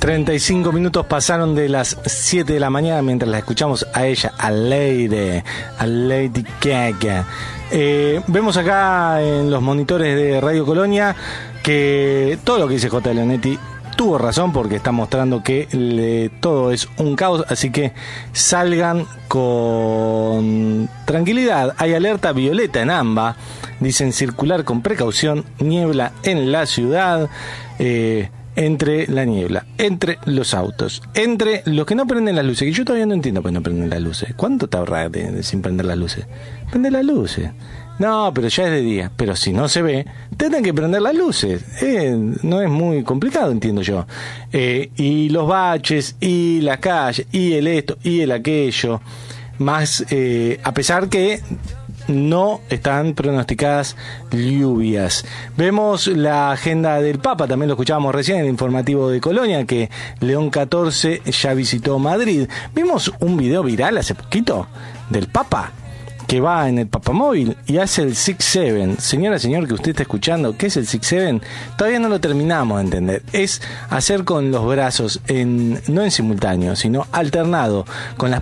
35 minutos pasaron de las 7 de la mañana mientras la escuchamos a ella, a Lady Gaga. Vemos acá en los monitores de Radio Colonia que todo lo que dice J. Leonetti tuvo razón, porque está mostrando que todo es un caos, así que salgan con tranquilidad. Hay alerta violeta en AMBA, dicen circular con precaución, niebla en la ciudad, entre la niebla, entre los autos, entre los que no prenden las luces, que yo todavía no entiendo por qué no prenden las luces. ¿Cuánto te ahorras sin prender las luces? Prende las luces. No, pero ya es de día. Pero si no se ve, tendrán que prender las luces. No es muy complicado, entiendo yo. Y los baches, y la calle, y el esto, y el aquello. Más, a pesar que no están pronosticadas lluvias. Vemos la agenda del Papa, también lo escuchábamos recién en el informativo de Colonia, que León XIV ya visitó Madrid. Vimos un video viral hace poquito del Papa, que va en el papamóvil y hace el 6-7. Señora, señor, que usted está escuchando, ¿qué es el 6-7? Todavía no lo terminamos de entender. Es hacer con los brazos, no en simultáneo, sino alternado, con las